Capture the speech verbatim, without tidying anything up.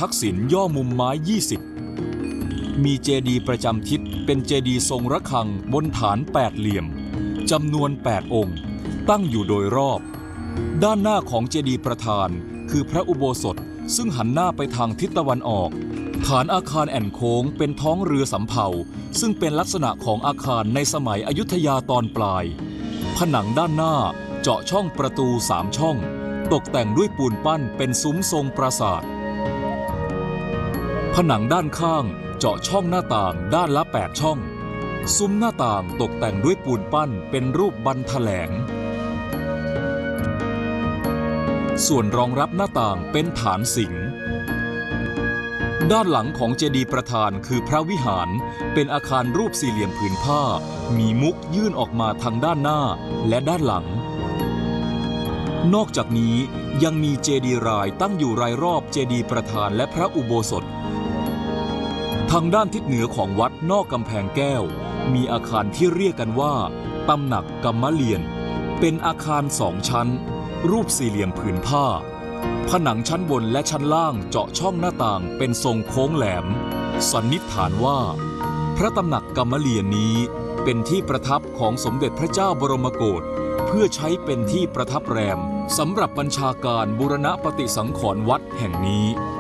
ทักษิณย่อมุมไม้ยี่สิบมีเจดีย์ประจำทิศเป็นเจดีย์ทรงระฆังบนฐานแปดเหลี่ยมจำนวนแปดองค์ตั้งอยู่โดยรอบด้านหน้าของเจดีย์ประธานคือพระอุโบสถซึ่งหันหน้าไปทางทิศตะวันออกฐานอาคารแอ่นโค้งเป็นท้องเรือสำเภาซึ่งเป็นลักษณะของอาคารในสมัยอยุธยาตอนปลายผนังด้านหน้าเจาะช่องประตูสามช่องตกแต่งด้วยปูนปั้นเป็นซุ้มทรงปราสาทผนังด้านข้างเจาะช่องหน้าต่างด้านละแปดช่องซุ้มหน้าต่างตกแต่งด้วยปูนปั้นเป็นรูปบันแถลงส่วนรองรับหน้าต่างเป็นฐานสิงห์ด้านหลังของเจดีย์ประธานคือพระวิหารเป็นอาคารรูปสี่เหลี่ยมผืนผ้ามีมุกยื่นออกมาทางด้านหน้าและด้านหลังนอกจากนี้ยังมีเจดีย์รายตั้งอยู่รายรอบเจดีย์ประธานและพระอุโบสถทางด้านทิศเหนือของวัดนอกกำแพงแก้วมีอาคารที่เรียกกันว่าตำหนักกำมะเลียนเป็นอาคารสองชั้นรูปสี่เหลี่ยมผืนผ้าผนังชั้นบนและชั้นล่างเจาะช่องหน้าต่างเป็นทรงโค้งแหลมสันนิษฐานว่าพระตำหนักกำมะเลียนนี้เป็นที่ประทับของสมเด็จพระเจ้าบรมโกศเพื่อใช้เป็นที่ประทับแรมสำหรับบัญชาการบูรณปฏิสังขรณ์วัดแห่งนี้